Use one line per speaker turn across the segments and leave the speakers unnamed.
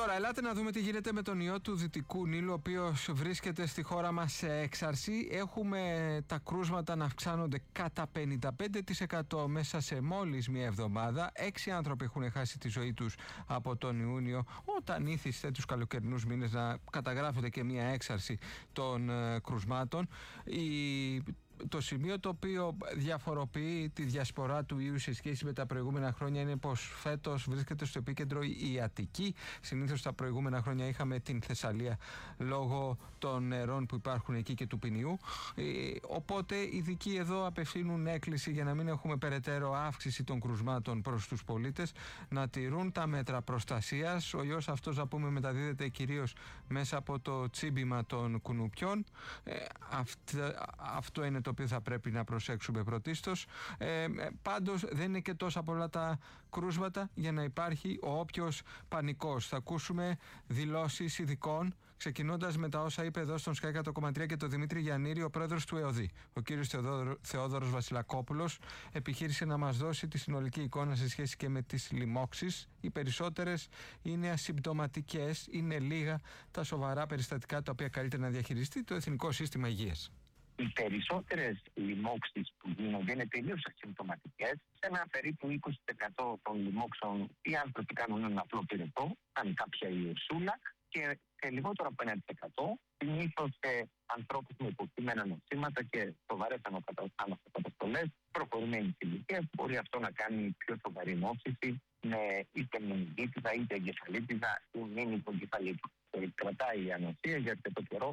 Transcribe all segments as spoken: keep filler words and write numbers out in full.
Τώρα, ελάτε να δούμε τι γίνεται με τον ιό του Δυτικού Νείλου, ο οποίος βρίσκεται στη χώρα μας σε έξαρση. Έχουμε τα κρούσματα να αυξάνονται κατά πενήντα πέντε τοις εκατό μέσα σε μόλις μία εβδομάδα. Έξι άνθρωποι έχουν χάσει τη ζωή τους από τον Ιούνιο, όταν ήθιστε τους καλοκαιρινούς μήνες να καταγράφεται και μία έξαρση των ε, κρουσμάτων. Η Το σημείο το οποίο διαφοροποιεί τη διασπορά του ιού σε σχέση με τα προηγούμενα χρόνια είναι πως φέτος βρίσκεται στο επίκεντρο η Αττική. Συνήθως τα προηγούμενα χρόνια είχαμε την Θεσσαλία λόγω των νερών που υπάρχουν εκεί και του ποινιού. Ε, οπότε οι ειδικοί εδώ απευθύνουν έκκληση για να μην έχουμε περαιτέρω αύξηση των κρουσμάτων προς τους πολίτες, να τηρούν τα μέτρα προστασίας. Ο ιός αυτός, να πούμε, μεταδίδεται κυρίως μέσα από το τσίμπημα των κουνουπιών. Ε, αυτ, αυτό είναι το οποίο θα πρέπει να προσέξουμε πρωτίστως. Ε, πάντως δεν είναι και τόσα πολλά τα κρούσματα για να υπάρχει ο όποιος πανικός. Θα ακούσουμε δηλώσεις ειδικών, ξεκινώντας με τα όσα είπε εδώ στον Sky εκατό κόμμα τρία και τον Δημήτρη Γιαννήρη, ο πρόεδρος του ΕΟΔΗ. Ο κύριος Θεοδόρο, Θεόδωρος Βασιλακόπουλος επιχείρησε να μας δώσει τη συνολική εικόνα σε σχέση και με τις λοιμώξεις. Οι περισσότερες είναι ασυμπτωματικές, είναι λίγα τα σοβαρά περιστατικά τα οποία καλείται να διαχειριστεί το Εθνικό Σύστημα Υγείας.
Οι περισσότερες λοιμώξεις που γίνονται είναι τελείως ασυμπτωματικές. Σε ένα περίπου είκοσι τοις εκατό των λοιμώξεων οι άνθρωποι κάνουν ένα απλό πυρετό, κάνει κάποια ιωσούλα, και σε λιγότερο από ένα τοις εκατό συνήθως σε ανθρώπους με υποκείμενα νοσήματα και σοβαρές ανασταταποστολές προχωρημένης ηλικίας. Μπορεί αυτό να κάνει πιο σοβαρή νόσηση με είτε μενιγκίτιδα είτε εγκεφαλίτιδα ή μήνυκογκεφαλίτιδα. Κρατάει η ανοσία για αρκετό καιρό.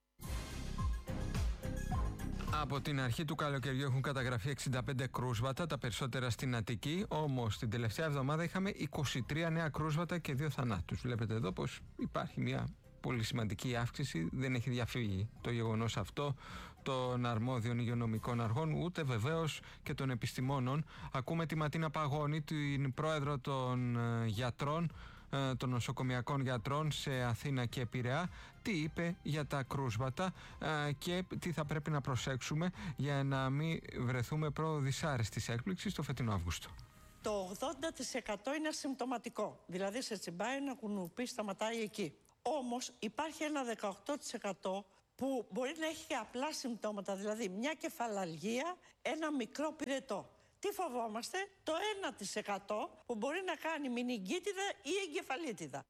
Από την αρχή του καλοκαιριού έχουν καταγραφεί εξήντα πέντε κρούσματα, τα περισσότερα στην Αττική. Όμως την τελευταία εβδομάδα είχαμε είκοσι τρία νέα κρούσματα και δύο θανάτους. Βλέπετε εδώ πως υπάρχει μια πολύ σημαντική αύξηση. Δεν έχει διαφύγει το γεγονός αυτό των αρμόδιων υγειονομικών αρχών, ούτε βεβαίως και των επιστημόνων. Ακούμε τη Ματίνα Παγώνη, την πρόεδρο των γιατρών, των νοσοκομιακών γιατρών σε Αθήνα και Πειραιά, τι είπε για τα κρούσματα και τι θα πρέπει να προσέξουμε για να μην βρεθούμε προ δυσάρεστης έκπληξης το φετινό Αύγουστο.
Το ογδόντα τοις εκατό είναι ασυμπτωματικό, δηλαδή σε τσιμπάει ένα κουνουπί, σταματάει εκεί. Όμως υπάρχει ένα δεκαοκτώ τοις εκατό που μπορεί να έχει απλά συμπτώματα, δηλαδή μια κεφαλαλγία, ένα μικρό πυρετό. Τι φοβόμαστε? Το ένα τοις εκατό που μπορεί να κάνει μηνυγκίτιδα ή εγκεφαλίτιδα.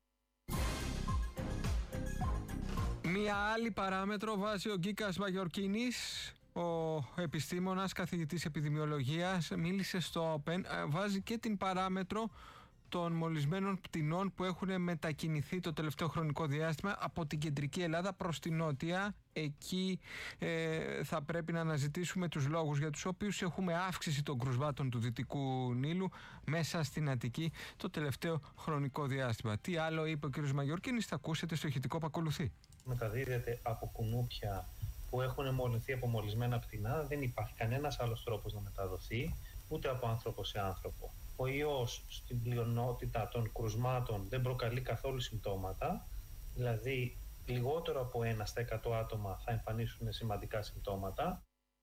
Μία άλλη παράμετρο βάζει ο Γκίκας Μαγιορκίνης, ο επιστήμονας, καθηγητής επιδημιολογίας, μίλησε στο Open, βάζει και την παράμετρο των μολυσμένων πτηνών που έχουν μετακινηθεί το τελευταίο χρονικό διάστημα από την κεντρική Ελλάδα προς την νότια. Εκεί ε, θα πρέπει να αναζητήσουμε τους λόγους για τους οποίους έχουμε αύξηση των κρουσμάτων του Δυτικού Νείλου μέσα στην Αττική το τελευταίο χρονικό διάστημα. Τι άλλο είπε ο κ. Μαγιορκίνης, θα ακούσετε στο ηχητικό που ακολουθεί.
Μεταδίδεται από κουνούπια που έχουν μολυνθεί από μολυσμένα πτηνά. Δεν υπάρχει κανένας άλλος τρόπος να μεταδοθεί, ούτε από άνθρωπο σε άνθρωπο. Ο ιός στην πλειονότητα των κρουσμάτων δεν προκαλεί καθόλου συμπτώματα, δηλαδή λιγότερο από ένα στα εκατό άτομα θα εμφανίσουν σημαντικά συμπτώματα.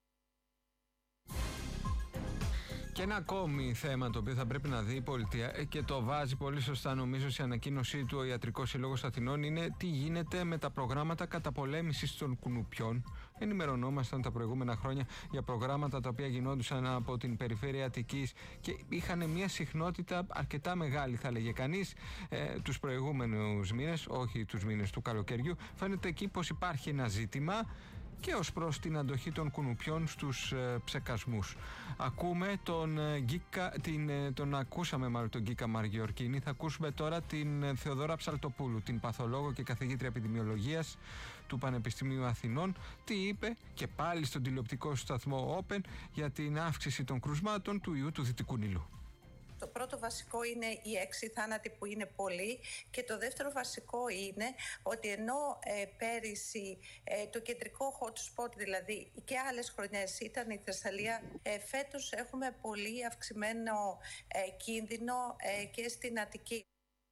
Και ένα ακόμη θέμα το οποίο θα πρέπει να δει η πολιτεία και το βάζει πολύ σωστά νομίζω σε ανακοίνωσή του ο Ιατρικός Σύλλογος Αθηνών είναι τι γίνεται με τα προγράμματα καταπολέμησης των κουνουπιών. Ενημερωνόμασταν τα προηγούμενα χρόνια για προγράμματα τα οποία γινόντουσαν από την περιφέρεια Αττικής και είχαν μια συχνότητα αρκετά μεγάλη, θα λέγε κανείς, ε, τους προηγούμενους μήνες, όχι τους μήνες του καλοκαιριού. Φαίνεται εκεί πως υπάρχει ένα ζήτημα και ως προς την αντοχή των κουνουπιών στους ε, ψεκασμούς. Ακούμε τον ε, Γκίκα, την, ε, τον ακούσαμε μάλλον τον Γκίκα Μαγιορκίνη, θα ακούσουμε τώρα την ε, Θεοδώρα Ψαλτοπούλου, την παθολόγο και καθηγήτρια επιδημιολογίας του Πανεπιστημίου Αθηνών, τι είπε και πάλι στον τηλεοπτικό σταθμό Open για την αύξηση των κρουσμάτων του ιού του Δυτικού Νείλου.
Το πρώτο βασικό είναι οι έξι θάνατοι που είναι πολλοί και το δεύτερο βασικό είναι ότι ενώ ε, πέρυσι ε, το κεντρικό hot spot, δηλαδή και άλλες χρονιές ήταν η Θεσσαλία, ε, φέτος έχουμε πολύ αυξημένο ε, κίνδυνο ε, και στην Αττική.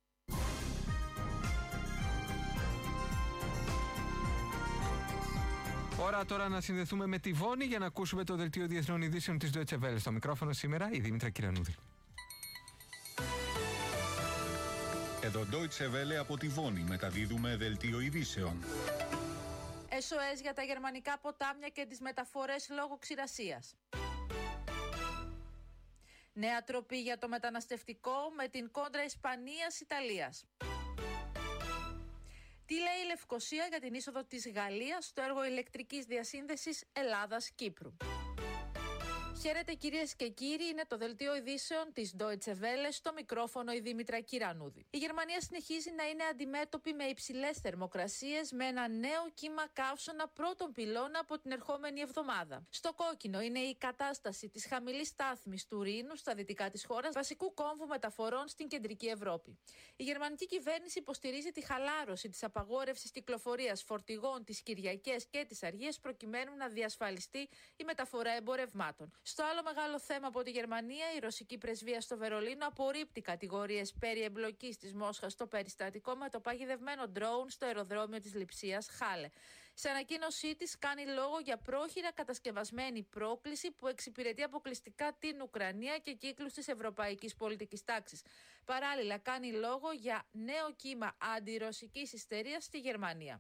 Ώρα τώρα να συνδεθούμε με τη Βόνη για να ακούσουμε το δελτίο διεθνών ειδήσεων της Deutsche Welle. Στο μικρόφωνο σήμερα η Δήμητρα Κυρανούδη.
Εδώ Deutsche Welle από τη Βόνη μεταδίδουμε δελτίο ειδήσεων.
ες ο ες για τα γερμανικά ποτάμια και τις μεταφορές λόγω ξηρασίας. Νέα τροπή για το μεταναστευτικό με την κόντρα Ισπανίας-Ιταλίας. Τι λέει η Λευκοσία για την είσοδο της Γαλλίας στο έργο ηλεκτρικής διασύνδεσης Ελλάδας-Κύπρου. Χαίρετε κυρίες και κύριοι, είναι το δελτίο ειδήσεων της Deutsche Welle, στο μικρόφωνο η Δήμητρα Κυρανούδη. Η Γερμανία συνεχίζει να είναι αντιμέτωπη με υψηλές θερμοκρασίες, με ένα νέο κύμα καύσωνα πρώτον πυλώνα από την ερχόμενη εβδομάδα. Στο κόκκινο είναι η κατάσταση της χαμηλής στάθμης του Ρήνου στα δυτικά της χώρας, βασικού κόμβου μεταφορών στην κεντρική Ευρώπη. Η γερμανική κυβέρνηση υποστηρίζει τη χαλάρωση της απαγόρευσης κυκλοφορίας φορτηγών τις Κυριακές και τις Αργίες, προκειμένου να διασφαλιστεί η μεταφορά εμπορευμάτων. Στο άλλο μεγάλο θέμα από τη Γερμανία, η ρωσική πρεσβεία στο Βερολίνο απορρίπτει κατηγορίες περί εμπλοκής της Μόσχας στο περιστατικό με το παγιδευμένο ντρόουν στο αεροδρόμιο της Λειψίας Χάλε. Σε ανακοίνωσή της κάνει λόγο για πρόχειρα κατασκευασμένη πρόκληση που εξυπηρετεί αποκλειστικά την Ουκρανία και κύκλους της ευρωπαϊκής πολιτικής τάξης. Παράλληλα κάνει λόγο για νέο κύμα αντιρωσικής ιστερίας στη Γερμανία.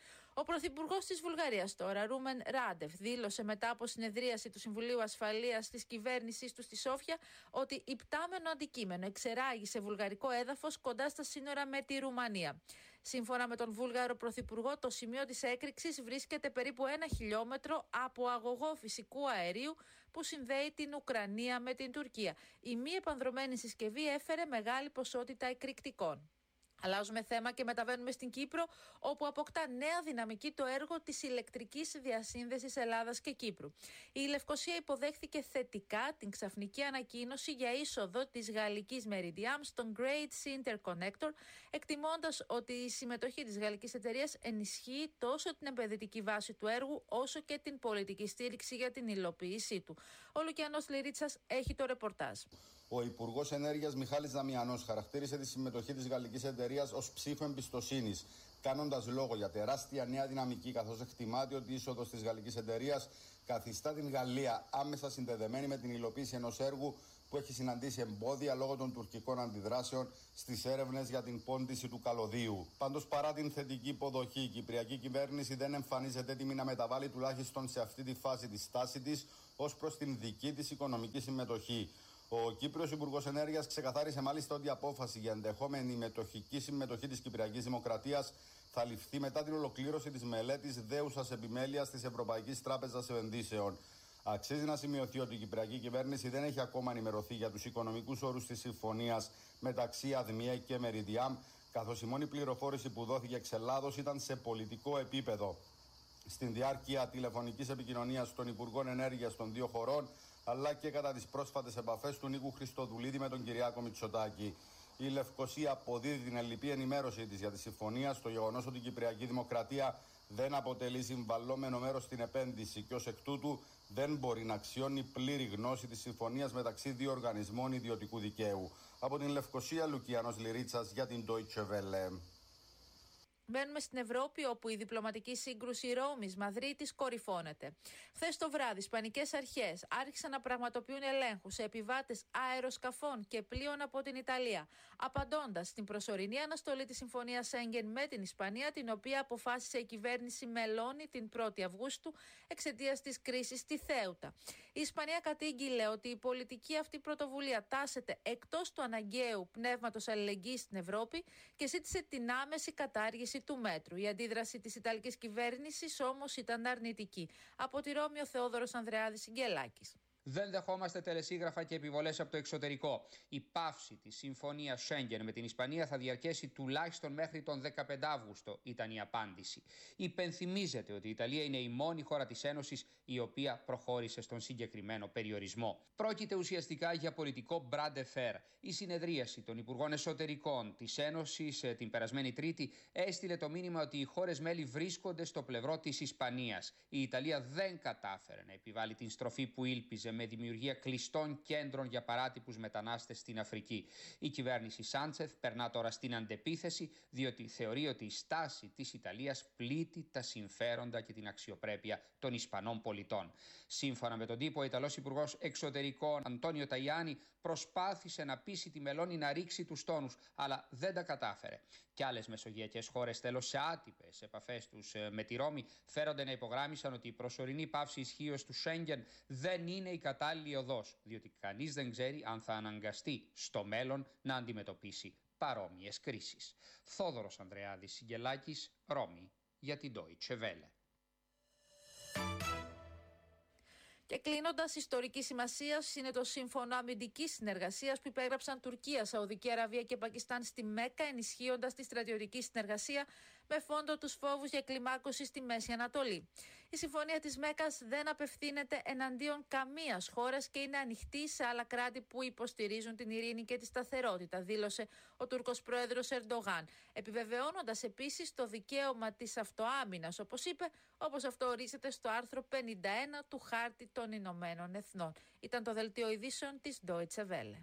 Ο Πρωθυπουργός της Βουλγαρίας τώρα, Ρούμεν Ράντεφ, δήλωσε μετά από συνεδρίαση του Συμβουλίου Ασφαλείας της κυβέρνησής του στη Σόφια ότι υπτάμενο αντικείμενο εξεράγει σε βουλγαρικό έδαφος κοντά στα σύνορα με τη Ρουμανία. Σύμφωνα με τον Βούλγαρο Πρωθυπουργό, το σημείο της έκρηξης βρίσκεται περίπου ένα χιλιόμετρο από αγωγό φυσικού αερίου που συνδέει την Ουκρανία με την Τουρκία. Η μη επανδρωμένη συσκευή έφερε μεγάλη ποσότητα εκρηκτικών. Αλλάζουμε θέμα και μεταβαίνουμε στην Κύπρο, όπου αποκτά νέα δυναμική το έργο της ηλεκτρικής διασύνδεσης Ελλάδας και Κύπρου. Η Λευκοσία υποδέχθηκε θετικά την ξαφνική ανακοίνωση για είσοδο της γαλλικής Meridiam στον Great Sea Interconnector, εκτιμώντας ότι η συμμετοχή της γαλλικής εταιρείας ενισχύει τόσο την επενδυτική βάση του έργου, όσο και την πολιτική στήριξη για την υλοποίησή του. Ο Λουκιανός Λυρίτσας έχει το ρεπορτάζ.
Ο Υπουργός Ενέργειας Μιχάλης Δαμιανός χαρακτήρισε τη συμμετοχή της γαλλικής εταιρείας ως ψήφο εμπιστοσύνης, κάνοντας λόγο για τεράστια νέα δυναμική, καθώς εκτιμάται ότι η είσοδος της γαλλικής εταιρείας καθιστά την Γαλλία άμεσα συνδεδεμένη με την υλοποίηση ενός έργου που έχει συναντήσει εμπόδια λόγω των τουρκικών αντιδράσεων στις έρευνες για την πόντιση του καλωδίου. Πάντως, παρά την θετική υποδοχή, η κυπριακή κυβέρνηση δεν εμφανίζεται έτοιμη να μεταβάλει τουλάχιστον σε αυτή τη φάση τη στάση της ως προς την δική της οικονομική συμμετοχή. Ο Κύπριος Υπουργός Ενέργειας ξεκαθάρισε μάλιστα ότι η απόφαση για ενδεχόμενη μετοχική συμμετοχή της Κυπριακής Δημοκρατίας θα ληφθεί μετά την ολοκλήρωση της μελέτης δέουσας επιμέλειας της Ευρωπαϊκής Τράπεζας Επενδύσεων. Αξίζει να σημειωθεί ότι η Κυπριακή κυβέρνηση δεν έχει ακόμα ενημερωθεί για τους οικονομικούς όρους της συμφωνίας μεταξύ ΑΔΜΙΕ και Meridiam, καθώς η μόνη πληροφόρηση που δόθηκε εξ Ελλάδος ήταν σε πολιτικό επίπεδο. Στην διάρκεια τηλεφωνικής επικοινωνίας των Υπουργών Ενέργειας των δύο χωρών, αλλά και κατά τις πρόσφατες επαφές του Νίκου Χριστοδουλίδη με τον Κυριάκο Μητσοτάκη. Η Λευκοσία αποδίδει την ελλειπή ενημέρωσή της για τη συμφωνία στο γεγονός ότι η Κυπριακή Δημοκρατία δεν αποτελεί συμβαλλόμενο μέρος στην επένδυση και ως εκ τούτου δεν μπορεί να αξιώνει πλήρη γνώση της συμφωνίας μεταξύ δύο οργανισμών ιδιωτικού δικαίου. Από την Λευκοσία, Λουκιανός Λυρίτσας για την Deutsche Welle.
Μπαίνουμε στην Ευρώπη, όπου η διπλωματική σύγκρουση Ρώμης-Μαδρίτης κορυφώνεται. Χθες το βράδυ, ισπανικές αρχές άρχισαν να πραγματοποιούν ελέγχους σε επιβάτες αεροσκαφών και πλοίων από την Ιταλία, απαντώντας στην προσωρινή αναστολή της συμφωνίας Σέγγεν με την Ισπανία, την οποία αποφάσισε η κυβέρνηση Μελώνη την πρώτη Αυγούστου εξαιτίας της κρίσης στη Θέουτα. Η Ισπανία κατήγγειλε ότι η πολιτική αυτή πρωτοβουλία τάσεται εκτός του αναγκαίου πνεύματος αλληλεγγύης στην Ευρώπη και ζήτησε την άμεση κατάργηση του μέτρου. Η αντίδραση της Ιταλικής κυβέρνησης όμως ήταν αρνητική. Από τη Ρώμη, ο Θεόδωρος Ανδρεάδης Συγγελάκης.
Δεν δεχόμαστε τελεσίγραφα και επιβολές από το εξωτερικό. Η πάυση της συμφωνίας Σέγγεν με την Ισπανία θα διαρκέσει τουλάχιστον μέχρι τον δεκαπέντε Αύγουστο, ήταν η απάντηση. Υπενθυμίζεται ότι η Ιταλία είναι η μόνη χώρα της Ένωσης η οποία προχώρησε στον συγκεκριμένο περιορισμό. Πρόκειται ουσιαστικά για πολιτικό bras de fer. Η συνεδρίαση των Υπουργών Εσωτερικών της Ένωσης την περασμένη Τρίτη έστειλε το μήνυμα ότι οι χώρες μέλη βρίσκονται στο πλευρό της Ισπανίας. Η Ιταλία δεν κατάφερε να επιβάλει την στροφή που ήλπιζε με δημιουργία κλειστών κέντρων για παράτυπους μετανάστες στην Αφρική. Η κυβέρνηση Σάντσεθ περνά τώρα στην αντεπίθεση, διότι θεωρεί ότι η στάση της Ιταλίας πλήττει τα συμφέροντα και την αξιοπρέπεια των Ισπανών πολιτών. Σύμφωνα με τον τύπο, ο Ιταλός Υπουργός Εξωτερικών Αντώνιο Ταγιάννη προσπάθησε να πείσει τη Μελώνη να ρίξει τους τόνους, αλλά δεν τα κατάφερε. Και άλλες μεσογειακές χώρες, τέλος, σε άτυπες επαφές τους με τη Ρώμη, φέρονται να υπογράμμισαν ότι η προσωρινή πάυση ισχύως του Σέγγεν δεν είναι η κατάλληλη οδός, διότι κανείς δεν ξέρει αν θα αναγκαστεί στο μέλλον να αντιμετωπίσει παρόμοιες κρίσεις. Θόδωρος Ανδρεάδης Συγγελάκης, Ρώμη, για την Deutsche Welle.
Και κλείνοντας, ιστορική σημασία είναι το σύμφωνο αμυντικής συνεργασίας που υπέγραψαν Τουρκία, Σαουδική Αραβία και Πακιστάν στη Μέκκα, ενισχύοντας τη στρατιωτική συνεργασία με φόντο τους φόβους για κλιμάκωση στη Μέση Ανατολή. Η συμφωνία της Μέκκας δεν απευθύνεται εναντίον καμίας χώρας και είναι ανοιχτή σε άλλα κράτη που υποστηρίζουν την ειρήνη και τη σταθερότητα, δήλωσε ο Τούρκος πρόεδρος Ερντογάν, επιβεβαιώνοντας επίσης το δικαίωμα της αυτοάμυνας, όπως είπε, όπως αυτό ορίζεται στο άρθρο πενήντα ένα του Χάρτη των Ηνωμένων Εθνών. Ήταν το δελτίο ειδήσεων της Deutsche Welle.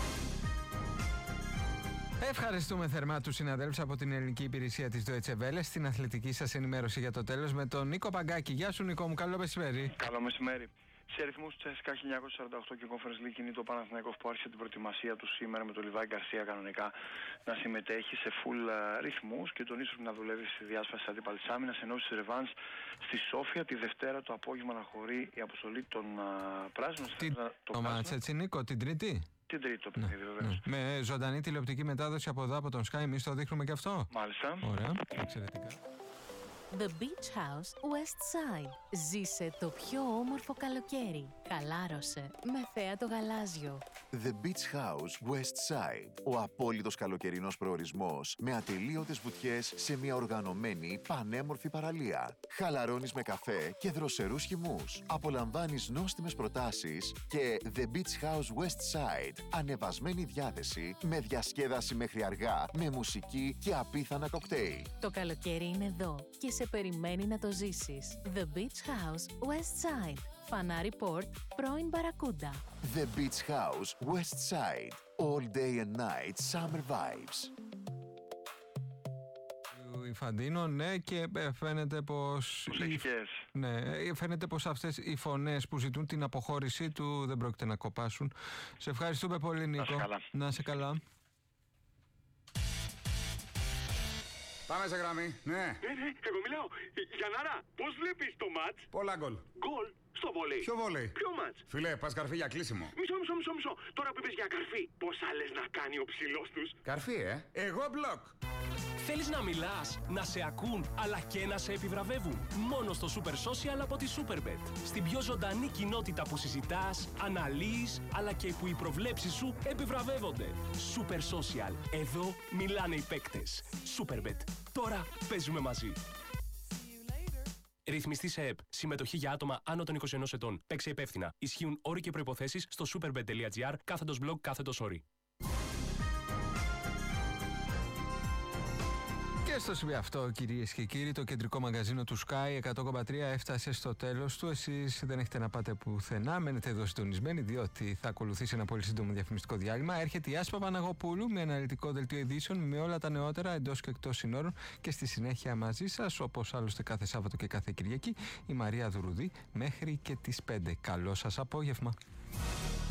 Ευχαριστούμε θερμά τους συναδέλφους από την ελληνική υπηρεσία της Deutsche Welle στην αθλητική σας ενημέρωση για το τέλος με τον Νίκο Παγκάκη. Γεια σου Νίκο μου, καλό μεσημέρι.
Καλό μεσημέρι. Σε αριθμούς του Τσέσκα χίλια εννιακόσια σαράντα οκτώ και Conference League κινείται ο Παναθηναϊκός που άρχισε την προετοιμασία του σήμερα με τον Λιβάη Γκαρσία κανονικά να συμμετέχει σε full uh, ρυθμούς και τον ίσως να δουλεύει στη διάσπαση αντίπαλης άμυνας, ενώ στη ρεβάνς στη Σόφια τη Δευτέρα το απόγευμα να χωρεί η αποστολή των uh, πράσινων.
Τι το μάτς έτσι Νίκο, την Τρίτη?
Την Τρίτη το παιχνίδι, ναι, βεβαίως.
Ναι. Με ζωντανή τηλεοπτική μετάδοση από εδώ από τον Sky, εμείς το δείχνουμε και αυτό.
Μάλιστα.
Ωραία, εξαιρετικά.
The Beach House West Side. Ζήσε το πιο όμορφο καλοκαίρι. Χαλάρωσε με θέα το γαλάζιο.
The Beach House West Side. Ο απόλυτος καλοκαιρινός προορισμός με ατελείωτες βουτιές σε μια οργανωμένη πανέμορφη παραλία. Χαλαρώνεις με καφέ και δροσερούς χυμούς. Απολαμβάνεις νόστιμες προτάσεις και The Beach House West Side. Ανεβασμένη διάθεση με διασκέδαση μέχρι αργά, με μουσική και απίθανα κοκτέιλ.
Το καλοκαίρι είναι εδώ και σε περιμένει να το ζήσεις. The Beach House West Side. Φανάρι Port, πρώην Μπαρακούντα.
The Beach House West Side. All day and night summer vibes.
Η Φαντίνο, ναι, και φαίνεται πως...
Μουσικές.
Ναι, φαίνεται πως αυτές οι φωνές που ζητούν την αποχώρησή του δεν πρόκειται να κοπάσουν. Σε ευχαριστούμε πολύ Νίκο.
Να,
να είσαι καλά.
Πάμε σε γραμμή, ναι.
Ναι, ναι, εγώ μιλάω. Γιαννάρα, πώς βλέπεις το μάτς?
Πολλά γκολ.
Γκολ στο βόλεϊ.
Ποιο βόλεϊ?
Ποιο μάτς?
Φιλέ, πας καρφί για κλείσιμο.
Μισό, μισό, μισό, μισό. Τώρα που είπες για καρφί, πόσα λες να κάνει ο ψηλός τους?
Καρφί, ε. Εγώ μπλοκ.
Θέλεις να μιλάς, να σε ακούν, αλλά και να σε επιβραβεύουν. Μόνο στο Super Social από τη Superbet. Στην πιο ζωντανή κοινότητα που συζητάς, αναλύεις, αλλά και που οι προβλέψεις σου επιβραβεύονται. Super Social. Εδώ μιλάνε οι παίκτες. Superbet. Τώρα παίζουμε μαζί. Ρυθμιστή σε ΕΠ. Συμμετοχή για άτομα άνω των είκοσι ενός ετών. Παίξε υπεύθυνα. Ισχύουν όροι και προϋποθέσεις στο superbet.gr κάθετος blog κάθετος όροι.
Και στο σημείο αυτό, κυρίες και κύριοι, το κεντρικό μαγκαζίνο του Sky εκατό κόμμα τρία έφτασε στο τέλος του. Εσείς δεν έχετε να πάτε πουθενά, μένετε εδώ συντονισμένοι, διότι θα ακολουθήσει ένα πολύ σύντομο διαφημιστικό διάλειμμα. Έρχεται η Άσπα Παναγοπούλου με αναλυτικό δελτίο ειδήσεων με όλα τα νεότερα εντός και εκτός συνόρων και στη συνέχεια μαζί σας, όπως άλλωστε κάθε Σάββατο και κάθε Κυριακή, η Μαρία Δουρουδή μέχρι και τις πέντε. Καλό σας απόγευμα.